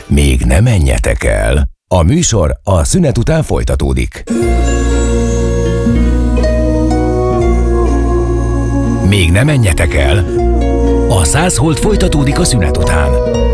Még ne menjetek el. A műsor a szünet után folytatódik. Még ne menjetek el. A 100 Hold folytatódik a szünet után.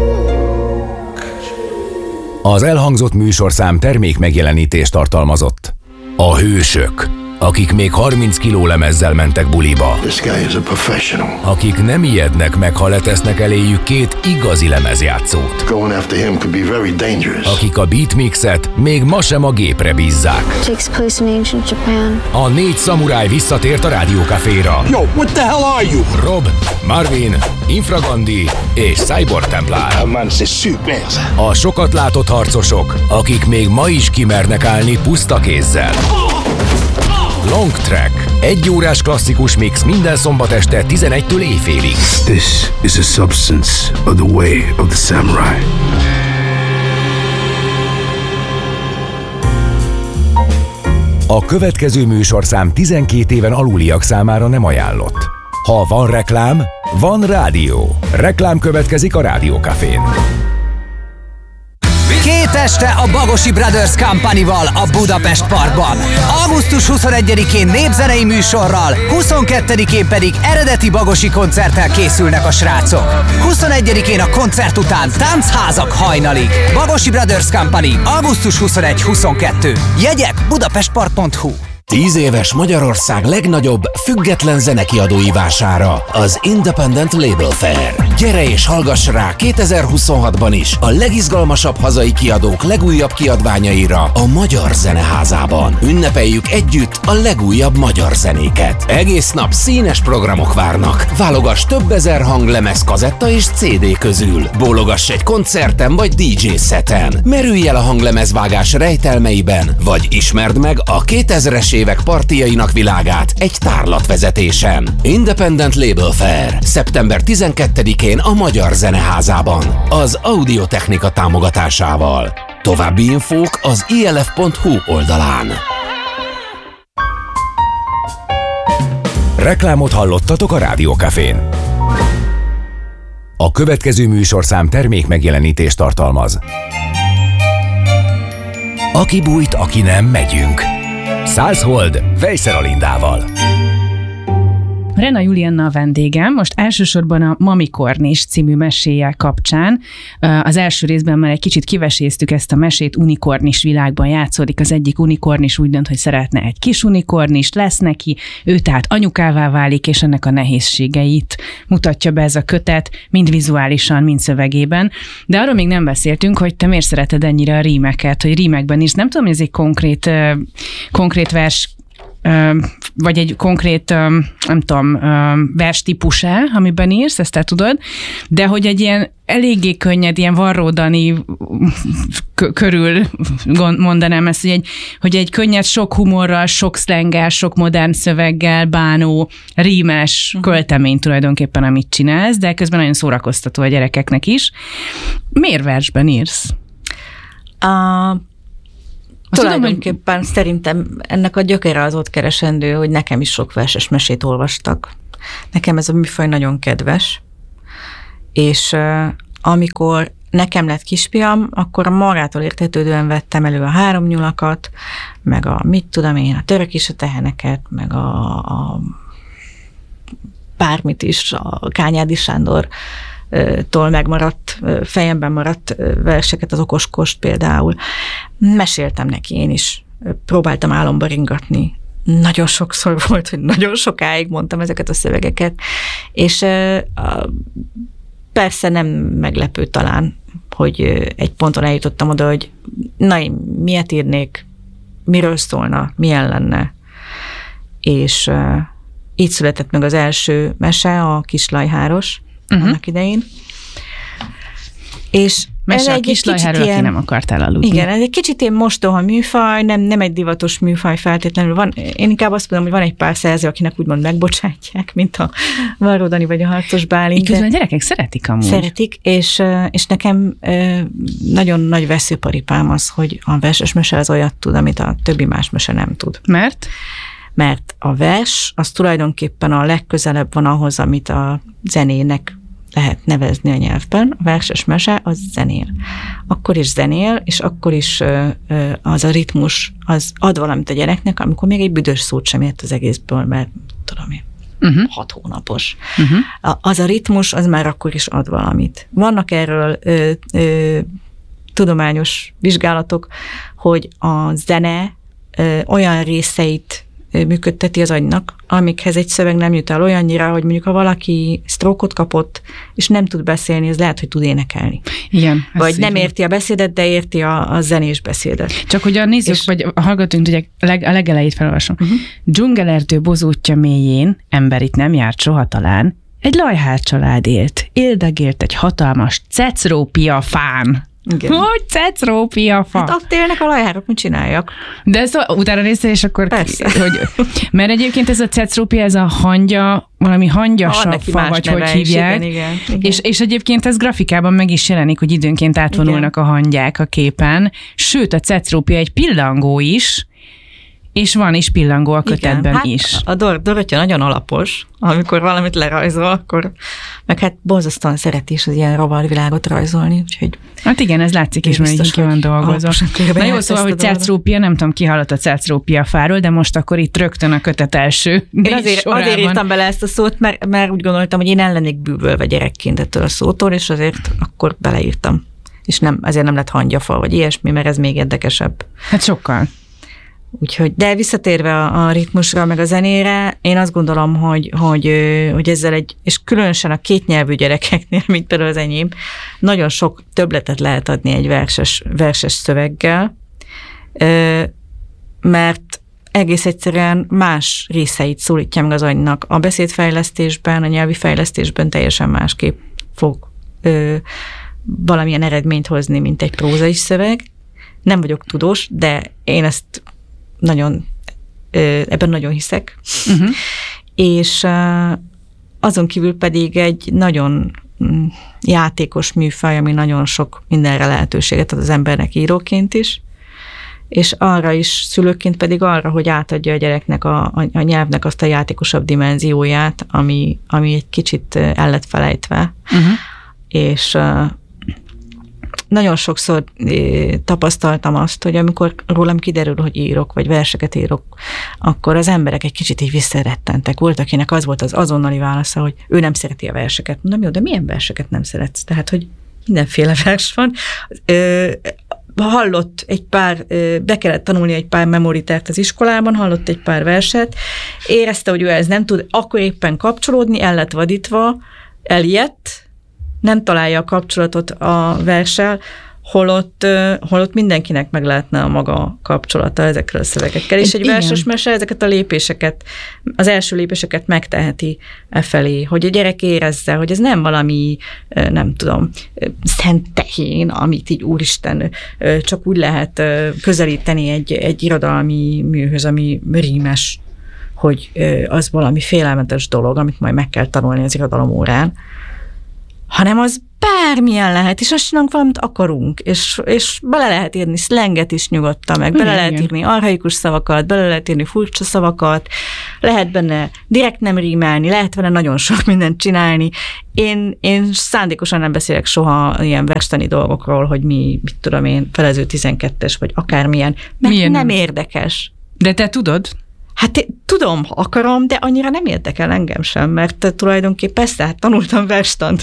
Az elhangzott műsorszám termék megjelenítést tartalmazott. A hősök, akik még 30 kiló lemezzel mentek buliba. This guy is a professional. Akik nem ijednek meg, ha letesznek eléjük 2 igazi lemezjátszót. Going after him could be very dangerous. Akik a beatmixet még ma sem a gépre bízzák. Takes place in ancient Japan. A 4 szamuráj visszatért a Rádiókaféra. Yo, what the hell are you? Rob, Marvin, Infragandi és Cyborg Templár. Man, c'est super. A sokat látott harcosok, akik még ma is kimernek állni puszta kézzel. Long Track. 1 órás klasszikus mix minden szombat este 11-től éjfélig. This is a substance of the way of the samurai. A következő műsorszám 12 éven aluliak számára nem ajánlott. Ha van reklám, van rádió. Reklám következik a Rádiókafén. 2 este a Bagosi Brothers Company-val a Budapest Parkban. Augusztus 21-én népzenei műsorral, 22-én pedig eredeti bagosi koncerttel készülnek a srácok. 21-én a koncert után táncházak hajnalig. Bagosi Brothers Company, augusztus 21-22. Jegyek budapestpark.hu. 10 éves Magyarország legnagyobb független zenekiadói vására, az Independent Label Fair. Gyere és hallgass rá 2026-ban is a legizgalmasabb hazai kiadók legújabb kiadványaira a Magyar Zeneházában. Ünnepeljük együtt a legújabb magyar zenéket. Egész nap színes programok várnak. Válogass több ezer hanglemez, kazetta és CD közül. Bólogass egy koncerten vagy DJ szeten. Merülj el a hanglemezvágás rejtelmeiben, vagy ismerd meg a 2000-es évek partijainak világát egy tárlatvezetésen. Independent Label Fair. Szeptember 12-én a Magyar Zeneházában. Az Audiotechnika támogatásával. További infók az ilf.hu oldalán. Reklámot hallottatok a Rádiókafén. A következő műsorszám termék megjelenítést tartalmaz. Aki bújt, aki nem, megyünk. 100 Hold Vejszer Alindával. Rena Julianna a vendégem, most elsősorban a Mami Kornis című meséje kapcsán. Az első részben már egy kicsit kiveséztük ezt a mesét, unikornis világban játszódik. Az egyik unikornis úgy dönt, hogy szeretne egy kis unikornist, lesz neki, ő tehát anyukává válik, és ennek a nehézségeit mutatja be ez a kötet, mind vizuálisan, mind szövegében. De arról még nem beszéltünk, hogy te miért szereted ennyire a rímeket, hogy rímekben is. Nem tudom, hogy ez egy konkrét vers, vagy egy konkrét, nem tudom, verstípusá, amiben írsz, ezt te tudod, de hogy egy ilyen eléggé könnyed, ilyen varródani körül mondanám ezt, hogy egy könnyed, sok humorral, sok szlenggel, sok modern szöveggel bánó, rímes költemény tulajdonképpen, amit csinálsz, de közben nagyon szórakoztató a gyerekeknek is. Miért versben írsz? Tulajdonképpen szerintem ennek a gyökere az ott keresendő, hogy nekem is sok verses mesét olvastak. Nekem ez a műfaj nagyon kedves, és amikor nekem lett kisfiam, akkor magától értetődően vettem elő a 3 nyulakat, meg a mit tudom én, a Török és a teheneket, meg a bármit is, a Kányádi Sándor tól megmaradt, fejemben maradt verseket, az Okoskost például. Meséltem neki én is, próbáltam álomba ringatni. Nagyon sokszor volt, hogy nagyon sokáig mondtam ezeket a szövegeket, és persze nem meglepő talán, hogy egy ponton eljutottam oda, hogy na, én miért írnék, miről szólna, milyen lenne. És így született meg az első mese, a Kislajháros, annak idején. És mese a Kislajháról, aki nem akartál aludni. Igen, ez egy kicsit ilyen mostoha műfaj, nem egy divatos műfaj feltétlenül. Van, én inkább azt mondom, hogy van egy pár szerző, akinek úgymond megbocsátják, mint a Varró Dani vagy a Harcos Bálint. Közben a gyerekek szeretik amúgy. Szeretik, és nekem nagyon nagy veszőparipám az, hogy a verses mese az olyat tud, amit a többi más mese nem tud. Mert? Mert a vers az tulajdonképpen a legközelebb van ahhoz, amit a zenének lehet nevezni a nyelvben, a verses mese az zenél. Akkor is zenél, és akkor is az a ritmus az ad valamit a gyereknek, amikor még egy büdös szót sem ért az egészből, mert tudom én, 6 hónapos. Az a ritmus, az már akkor is ad valamit. Vannak erről tudományos vizsgálatok, hogy a zene olyan részeit működteti az agynak, amikhez egy szöveg nem jut el olyannyira, hogy mondjuk ha valaki stroke-ot kapott, és nem tud beszélni, az lehet, hogy tud énekelni. Igen. Vagy nem érti a beszédet, de érti a zenés beszédet. Csak hogy a nézők, vagy a hallgatóink tudják, a legelejét felolvasom. Dzsungelerdő bozótja mélyén, ember itt nem járt soha talán, egy lajhár család élt, éldegélt egy hatalmas cecrópia fán. Igen. Hogy cecrópia fa? Hát ott élnek a lajhárok, mit csináljak? De ezt utána néztél, és akkor... Persze. Mert egyébként ez a cecrópia, ez a hangya, valami hangyasabb fa, vagy hogy hívják. Igen. És egyébként ez grafikában meg is jelenik, hogy időnként átvonulnak a hangyák a képen. Sőt, a cecrópia egy pillangó is, és van is pillangó a kötetben is. A Dorottya nagyon alapos, amikor valamit lerajzol, akkor meg hát borzasztóan szereti is az ilyen rovarvilágot rajzolni, úgyhogy... Hát igen, ez látszik is, mert ki van dolgozva. Na jó, szóval, hogy cecrópia, nem tudom, ki hallott a cecrópia fáról, de most akkor itt rögtön a kötet első Én azért írtam bele ezt a szót, mert úgy gondoltam, hogy én el lennék bűvölve gyerekként ettől a szótól, és azért akkor beleírtam. És azért nem lett hangyafa, vagy ilyesmi, mert ez még érdekesebb. Hát sokkal. Úgyhogy, de visszatérve a ritmusra, meg a zenére, én azt gondolom, hogy ezzel és különösen a kétnyelvű gyerekeknél, mint például az enyém, nagyon sok többletet lehet adni egy verses szöveggel, mert egész egyszerűen más részeit szólítja meg az agynak. A beszédfejlesztésben, a nyelvi fejlesztésben teljesen másképp fog valamilyen eredményt hozni, mint egy prózai szöveg. Nem vagyok tudós, de én ezt ebben nagyon hiszek. És azon kívül pedig egy nagyon játékos műfaj, ami nagyon sok mindenre lehetőséget ad az embernek íróként is, és arra is, szülőként pedig arra, hogy átadja a gyereknek a nyelvnek azt a játékosabb dimenzióját, ami egy kicsit el lett felejtve. És nagyon sokszor tapasztaltam azt, hogy amikor rólam kiderül, hogy írok, vagy verseket írok, akkor az emberek egy kicsit így visszarettentek. Volt, akinek az volt az azonnali válasza, hogy ő nem szereti a verseket. Mondom, jó, de milyen verseket nem szeretsz? Tehát, hogy mindenféle vers van. Hallott egy pár, be kellett tanulni egy pár memoritert az iskolában, hallott egy pár verset, érezte, hogy ő ez nem tud, akkor éppen kapcsolódni, el lett vadítva, elijedt, nem találja a kapcsolatot a verssel, holott mindenkinek meg lehetne a maga kapcsolata ezekkel a szövegekkel. És egy verses mese ezeket a lépéseket, az első lépéseket megteheti felé, hogy a gyerek érezze, hogy ez nem valami, nem tudom, szent tehén, amit így úristen csak úgy lehet közelíteni egy irodalmi műhöz, ami rímes, hogy az valami félelmetes dolog, amit majd meg kell tanulni az irodalom órán, hanem az bármilyen lehet, és azt csinálunk, valamit akarunk, és bele lehet írni szlenget is nyugodtan, meg bele lehet írni archaikus szavakat, bele lehet írni furcsa szavakat, lehet benne direkt nem rímelni, lehet vele nagyon sok mindent csinálni. Én szándékosan nem beszélek soha ilyen verstani dolgokról, hogy mit tudom én, felező 12-es, vagy akármilyen, mert milyen nem érdekes. De te tudod? Hát tudom, ha akarom, de annyira nem érdekel engem sem, mert tulajdonképpen persze, hát tanultam verstant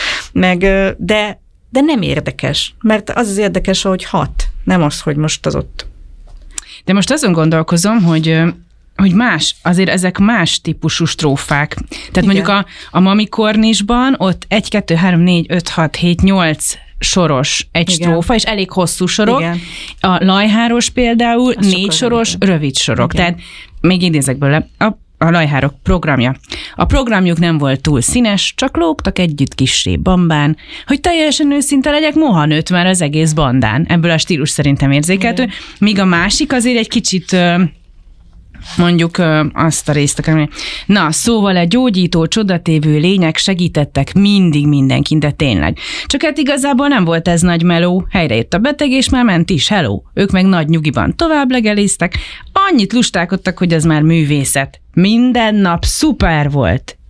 de nem érdekes, mert az érdekes, hogy hat, nem az, hogy most az ott. De most azon gondolkozom, hogy más, azért ezek más típusú strófák. Tehát igen. Mondjuk a Mami Kornisban ott 1, 2, 3, 4, 5, 6, 7, 8 soros egy igen. strófa, és elég hosszú sorok. Igen. A Lajháros például az 4 soros, rövid sorok. Igen. Tehát még idézek belőle, a Lajhárok programja. A programjuk nem volt túl színes, csak lógtak együtt kissé bambán, hogy teljesen őszinte legyek, moha nőtt már az egész bandán. Ebből a stílus szerintem érzékelhető. Igen. Míg a másik azért egy kicsit mondjuk azt a részt akarom. Na, szóval egy gyógyító, csodatévő lények segítettek mindig mindenkin, de tényleg. Csak hát igazából nem volt ez nagy meló, helyrejött a beteg, és már ment is, hello. Ők meg nagy nyugiban tovább legeliztek, annyit lustálkodtak, hogy ez már művészet. Minden nap szuper volt.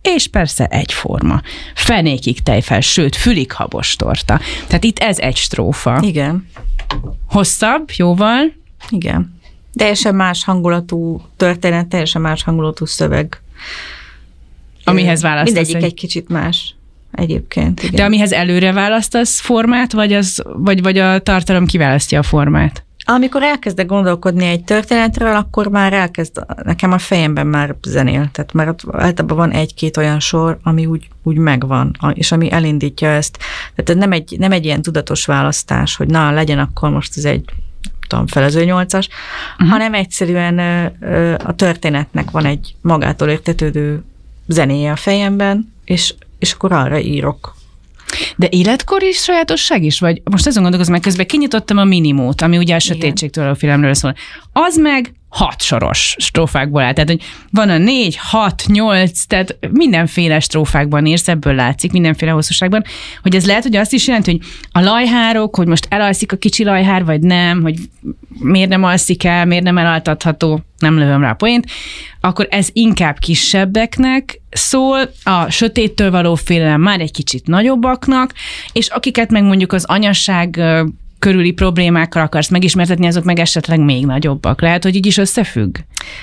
és persze egyforma. Fenékig tejfel, sőt, fülig habos torta. Tehát itt ez egy strófa. Igen. Hosszabb, jóval. Igen. Teljesen más hangulatú történet, teljesen más hangulatú szöveg. Amihez választasz. Mindegyik egy kicsit más egyébként. Igen. De amihez előre választasz formát, vagy a tartalom kiválasztja a formát? Amikor elkezdek gondolkodni egy történetről, akkor már nekem a fejemben már zenél. Tehát már általában van egy-két olyan sor, ami úgy megvan, és ami elindítja ezt. Tehát nem egy ilyen tudatos választás, hogy na, legyen akkor most ez egy felező 8-as, hanem egyszerűen a történetnek van egy magától értetődő zenéje a fejemben, és akkor arra írok. De életkori sajátosság is? Vagy most azon gondolkozom, meg közben kinyitottam a Minimót, ami ugye a sötétségtől a filmről szól. Az meg 6 soros strófákból áll. Tehát, hogy van a 4, 6, 8, tehát mindenféle strófákban írsz, ebből látszik, mindenféle hosszúságban, hogy ez lehet, hogy azt is jelenti, hogy a lajhárok, hogy most elalszik a kicsi lajhár, vagy nem, hogy miért nem alszik el, miért nem elaltatható, nem lövöm rá a poént, akkor ez inkább kisebbeknek szól, a sötéttől való félelem már egy kicsit nagyobbaknak, és akiket meg mondjuk az anyaság körüli problémákkal akarsz megismertetni, azok meg esetleg még nagyobbak. Lehet, hogy így is összefügg?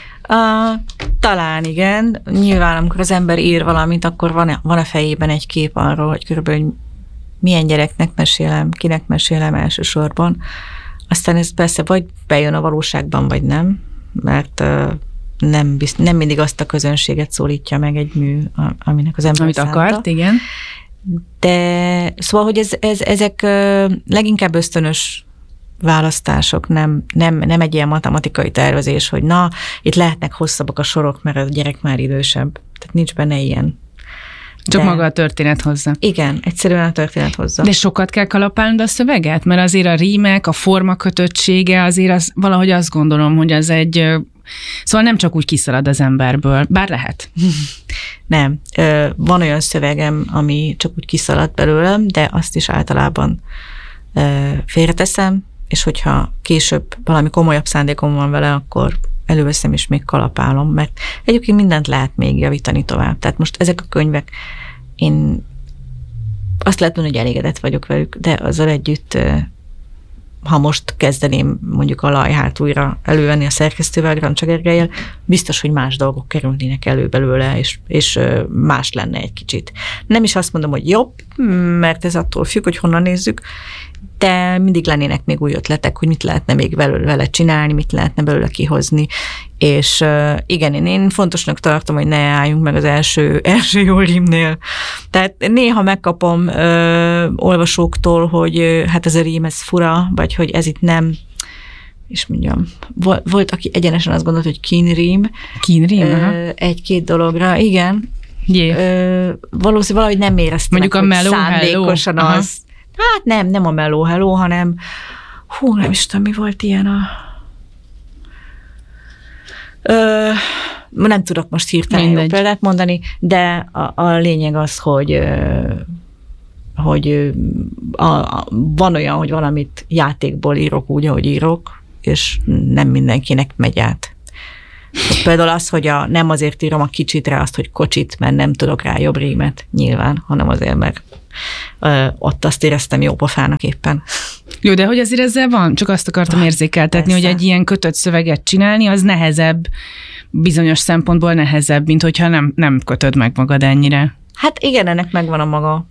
Talán igen. Nyilván, amikor az ember ír valamit, akkor van a fejében egy kép arról, hogy körülbelül milyen gyereknek mesélem, kinek mesélem elsősorban. Aztán ez persze vagy bejön a valóságban, vagy nem, mert nem mindig azt a közönséget szólítja meg egy mű, aminek az ember amit szánta. Akart, igen. De szóval, hogy ezek leginkább ösztönös választások, nem egy ilyen matematikai tervezés, hogy na, itt lehetnek hosszabbak a sorok, mert a gyerek már idősebb. Tehát nincs benne ilyen. Csak maga a történet hozza. Igen, egyszerűen a történet hozza. De sokat kell kalapálnod a szöveget? Mert azért a rímek, a formakötöttsége, azért valahogy azt gondolom, hogy az egy... Szóval nem csak úgy kiszalad az emberből, bár lehet. Nem. Van olyan szövegem, ami csak úgy kiszalad belőlem, de azt is általában félreteszem, és hogyha később valami komolyabb szándékom van vele, akkor előveszem és még kalapálom, mert egyébként mindent lehet még javítani tovább. Tehát most ezek a könyvek, én azt lehet mondani, hogy elégedett vagyok velük, de azzal együtt, ha most kezdeném mondjuk a lajhárt újra elővenni a szerkesztővel, Grancsa Gergellyel, biztos, hogy más dolgok kerülnének elő belőle, és más lenne egy kicsit. Nem is azt mondom, hogy jobb, mert ez attól függ, hogy honnan nézzük, de mindig lennének még új ötletek, hogy mit lehetne még vele csinálni, mit lehetne belőle kihozni, és igen, én fontosnak tartom, hogy ne álljunk meg az első jó rímnél. Tehát néha megkapom olvasóktól, hogy hát ez a rím, ez fura, vagy hogy ez itt nem, és mondjam, volt, aki egyenesen azt gondolt, hogy kínrím. Kínrím? Egy-két dologra, igen. Valószínűleg valahogy nem éreztem, mondjuk hogy a mellow, szándékosan hello. az. Hát nem a mellow hello, hanem nem is tudom, mi volt ilyen nem tudok most hirtelen jó példát mondani, de a lényeg az, hogy van olyan, hogy valamit játékból írok úgy, ahogy írok, és nem mindenkinek megy át. Például az, hogy nem azért írom a kicsitre azt, hogy kocsit, mert nem tudok rá jobb rímet, nyilván, hanem azért, mert ott azt éreztem jó pofának éppen. Jó, de hogy azért ezzel van? Csak azt akartam érzékeltetni, persze, hogy egy ilyen kötött szöveget csinálni, az nehezebb, bizonyos szempontból nehezebb, mint hogyha nem kötöd meg magad ennyire. Hát igen, ennek megvan a maga.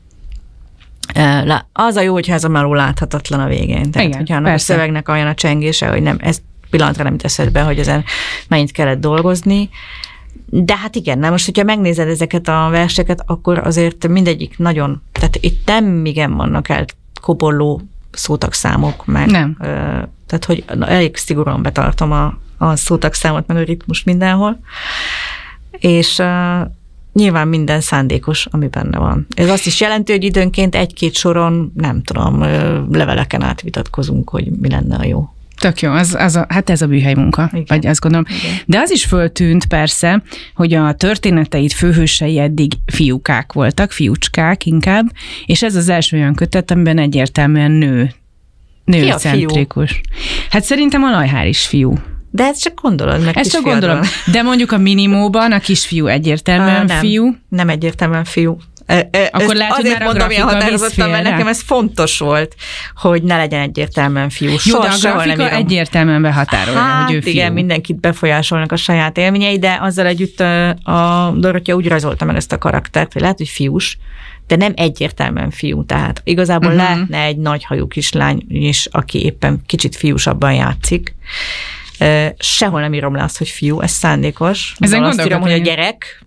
Az a jó, hogyha ez a meló láthatatlan a végén. Tehát, igen, hogyha annak a szövegnek olyan a csengése, hogy nem, ez pillanatra nem teszed be, hogy ezen mennyit kellett dolgozni. De hát igen, most, hogyha megnézed ezeket a verseket, akkor azért mindegyik nagyon, tehát itt nem igen vannak elkobolló szótagszámok, meg. Nem. Tehát, hogy elég szigorúan betartom a szótagszámot, meg a ritmus mindenhol. És nyilván minden szándékos, ami benne van. Ez azt is jelenti, hogy időnként egy-két soron, nem tudom, leveleken át vitatkozunk, hogy mi lenne a jó. Tök jó, hát ez a bűhely munka, igen, vagy azt gondolom. Igen. De az is föltűnt persze, hogy a történeteid főhősei eddig fiúkák voltak, fiúcskák inkább, és ez az első olyan kötet, amiben egyértelműen nőcentrikus. Hát szerintem a lajhár is fiú. De ezt csak gondolod, meg ezt csak gondolom. De mondjuk a Minimóban a kisfiú egyértelműen fiú. Nem egyértelműen fiú. Akkor lehet, hogy már a grafika visz félre. Mert nekem ez fontos volt, hogy ne legyen egyértelműen fiú. Jó, de a grafika egyértelműen behatárolja, hogy ő fiú. Igen, mindenkit befolyásolnak a saját élményei, de azzal együtt a Dorottya úgy rajzolta meg ezt a karaktert, hogy lehet, hogy fiús, de nem egyértelműen fiú. Tehát igazából lehetne egy nagyhajú kislány is, aki éppen kicsit fiúsabban játszik. Sehol nem írom le azt, hogy fiú, ez szándékos. Ezen azt írom, hogy a gyerek.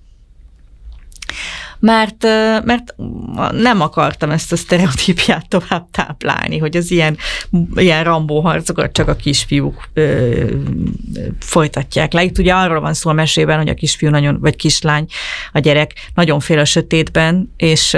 Mert nem akartam ezt a sztereotípiát tovább táplálni, hogy az ilyen Rambó harcokat csak a kisfiúk folytatják le. Itt ugye arról van szó a mesében, hogy a kisfiú nagyon, vagy kislány, a gyerek nagyon fél a sötétben, és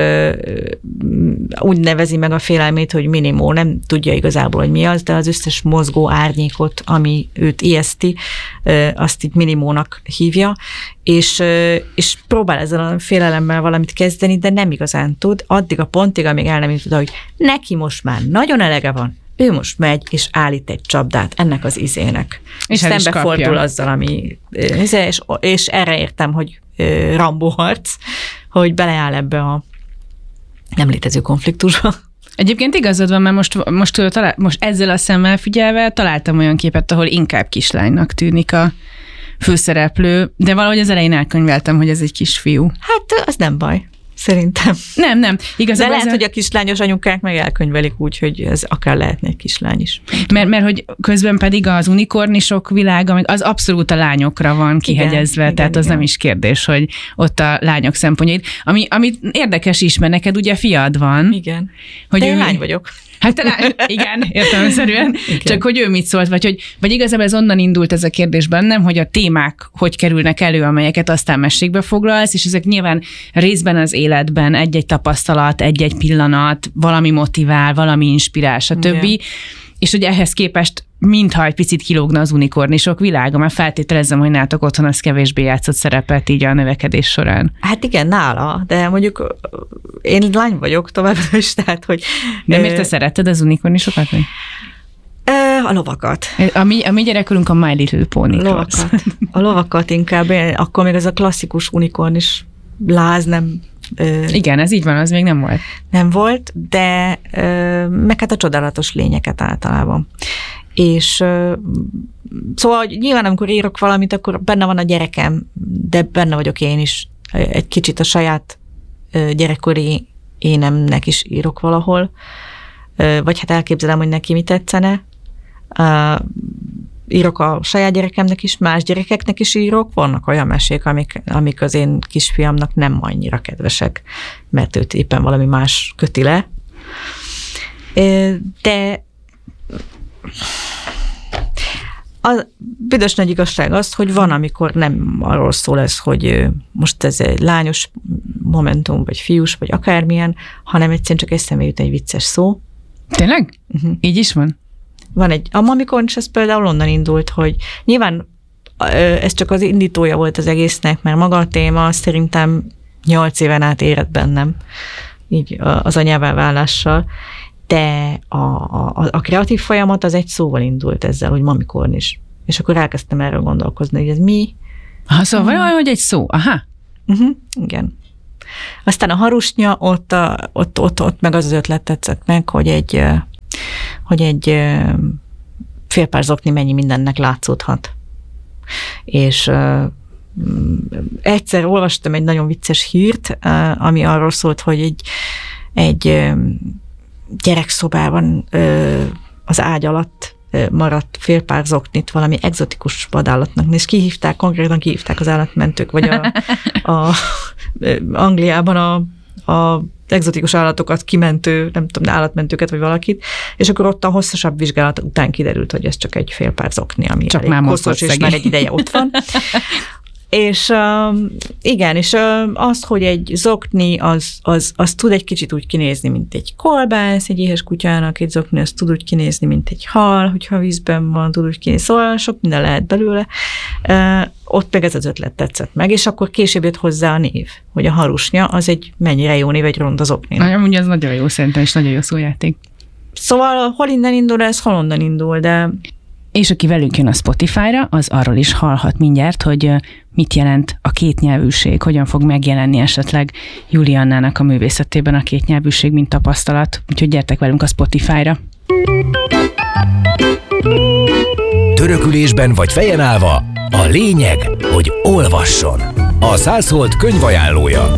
úgy nevezi meg a félelmét, hogy Minimó, nem tudja igazából, hogy mi az, de az összes mozgó árnyékot, ami őt ijeszti, azt így Minimónak hívja, és próbál ezzel a félelemmel valamit kezdeni, de nem igazán tud, addig a pontig, amíg el nem jut oda, hogy neki most már nagyon elege van, ő most megy, és állít egy csapdát ennek az izének. És szembefordul azzal, ami... És erre értem, hogy Rambó harc, hogy beleáll ebbe a nem létező konfliktusba. Egyébként igazad van, mert most ezzel a szemmel figyelve találtam olyan képet, ahol inkább kislánynak tűnik a főszereplő, de valahogy az elején elkönyveltem, hogy ez egy kisfiú. Hát, az nem baj, szerintem. Nem. Igazából de lehet, hogy a kislányos anyukák meg elkönyvelik úgy, hogy ez akár lehetne egy kislány is. Mert hogy közben pedig az unikornisok világa, az abszolút a lányokra van kihegyezve, igen, tehát az nem is kérdés, hogy ott a lányok szempontjait. Ami érdekes is, mert neked ugye fiad van. Igen. Hogy de én lány vagyok. Hát igen, értelemszerűen. Igen. Csak hogy ő mit szólt, vagy igazából ez onnan indult ez a kérdés bennem, hogy a témák hogy kerülnek elő, amelyeket aztán mesékbe foglalsz, és ezek nyilván részben az életben egy-egy tapasztalat, egy-egy pillanat, valami motivál, valami inspirál, stb. És hogy ehhez képest mintha egy picit kilógna az unikornisok világa, mert feltételezem, hogy nálatok otthon az kevésbé játszott szerepet így a növekedés során. Hát igen, nála, de mondjuk én lány vagyok továbbra is, tehát hogy... De miért te szeretted az unikornisokat? A lovakat. A mi gyerekkorunk a My Little Pony. A lovakat inkább, akkor még ez a klasszikus unikornis láz nem... Igen, ez így van, az még nem volt. Nem volt, de meg hát a csodálatos lényeket általában. És szóval nyilván, amikor írok valamit, akkor benne van a gyerekem, de benne vagyok én is. Egy kicsit a saját gyerekkori énemnek is írok valahol, vagy hát elképzelem, hogy neki mi tetszene. Írok a saját gyerekemnek is, más gyerekeknek is írok. Vannak olyan mesék, amik az én kisfiamnak nem annyira kedvesek, mert őt éppen valami más köti le. De a büdös nagy igazság az, hogy van, amikor nem arról szól ez, hogy most ez egy lányos momentum, vagy fiús, vagy akármilyen, hanem egyszerűen csak eszembe jut egy vicces szó. Tényleg? Így is van? Van a Mamikornis, ez például onnan indult, hogy nyilván ez csak az indítója volt az egésznek, mert maga a téma szerintem 8 éven át érett bennem, így az anyává válással, de a kreatív folyamat az egy szóval indult ezzel, hogy Mamikornis. És akkor elkezdtem erről gondolkozni, hogy ez mi. Szóval olyan, hogy egy szó, aha. Igen. Aztán a harusnya, ott meg az ötlet tetszett meg, hogy egy félpár zokni mennyi mindennek látszódhat. És egyszer olvastam egy nagyon vicces hírt, ami arról szólt, hogy egy gyerekszobában az ágy alatt maradt félpár zoknit valami egzotikus vadállatnak. És konkrétan kihívták az állatmentők, vagy Angliában a egzotikus állatokat kimentő, nem tudom, állatmentőket, vagy valakit, és akkor ott a hosszasabb vizsgálat után kiderült, hogy ez csak egy félpár zokni, ami csak elég hosszas, és már egy ideje ott van. És igen, és az, hogy egy zokni, az tud egy kicsit úgy kinézni, mint egy kolbász, egy éhes kutyának egy zokni, az tud úgy kinézni, mint egy hal, hogyha vízben van, tud úgy kinézni, szóval sok minden lehet belőle. Ott meg ez az ötlet tetszett meg, és akkor később jött hozzá a név, hogy a harusnya, az egy mennyire jó név, egy ronda zokni. Amúgy ez nagyon jó, szerintem is nagyon jó szójáték. Szóval hol innen indul ez, hol onnan indul, de És aki velünk jön a Spotify-ra, az arról is hallhat mindjárt, hogy mit jelent a kétnyelvűség, hogyan fog megjelenni esetleg Juliannának a művészetében a kétnyelvűség, mint tapasztalat. Úgyhogy gyertek velünk a Spotify-ra. Törökülésben vagy fejen állva, a lényeg, hogy olvasson. A 100 Hold könyvajánlója.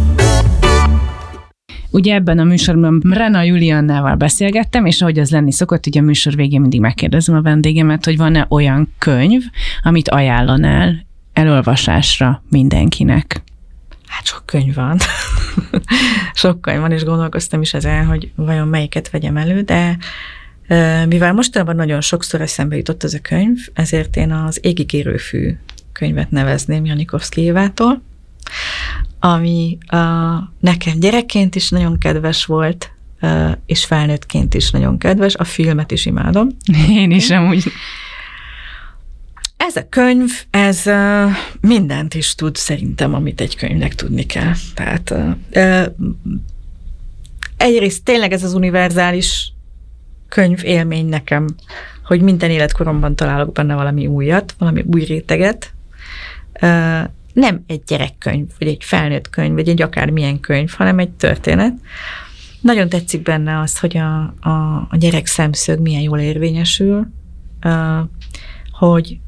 Ugye ebben a műsorban Rena Juliannával beszélgettem, és ahogy az lenni szokott, ugye a műsor végén mindig megkérdezem a vendégemet, hogy van-e olyan könyv, amit ajánlanál elolvasásra mindenkinek. Hát sok könyv van. Sok könyv van, és gondolkoztam is ezen, hogy vajon melyiket vegyem elő, de mivel mostanában nagyon sokszor eszembe jutott ez a könyv, ezért én az Égig érő fű könyvet nevezném Janikovszky Évától, ami nekem gyerekként is nagyon kedves volt, és felnőttként is nagyon kedves. A filmet is imádom. Én is amúgy. Ez a könyv, ez mindent is tud szerintem, amit egy könyvnek tudni kell. Tehát egyrészt tényleg ez az univerzális könyv élmény nekem, hogy minden életkoromban találok benne valami újat, valami új réteget. Nem egy gyerekkönyv, vagy egy felnőtt könyv, vagy egy akármilyen könyv, hanem egy történet. Nagyon tetszik benne az, hogy a gyerek szemszög milyen jól érvényesül, hogy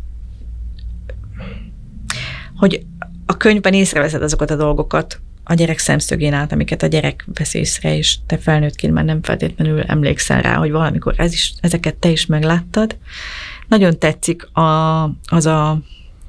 a könyvben észreveszed azokat a dolgokat a gyerek szemszögén át, amiket a gyerek vesz észre, és te felnőttként már nem feltétlenül emlékszel rá, hogy valamikor ezeket te is megláttad. Nagyon tetszik az a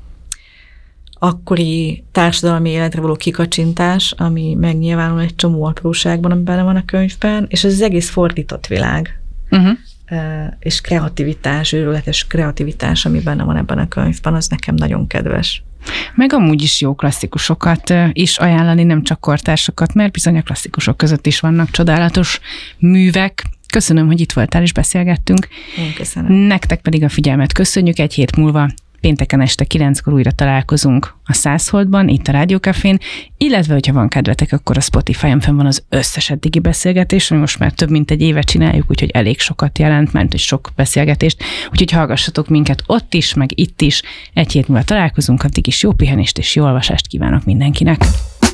akkori társadalmi életre való kikacsintás, ami megnyilvánul egy csomó apróságban, ami benne van a könyvben, és ez az egész fordított világ. És kreativitás, őrületes kreativitás, ami benne van ebben a könyvben, az nekem nagyon kedves. Meg amúgy is jó klasszikusokat is ajánlani, nem csak kortársakat, mert bizony a klasszikusok között is vannak csodálatos művek. Köszönöm, hogy itt voltál és beszélgettünk. Én köszönöm. Nektek pedig a figyelmet köszönjük. Egy hét múlva pénteken este 9-kor újra találkozunk a 100 Holdban, itt a Rádió Cafén, illetve, hogyha van kedvetek, akkor a Spotify-on fenn van az összes eddigi beszélgetés, ami most már több mint egy éve csináljuk, úgyhogy elég sokat jelent, mert hogy sok beszélgetést, úgyhogy hallgassatok minket ott is, meg itt is. Egy hét múlva találkozunk, addig is jó pihenést és jó olvasást kívánok mindenkinek.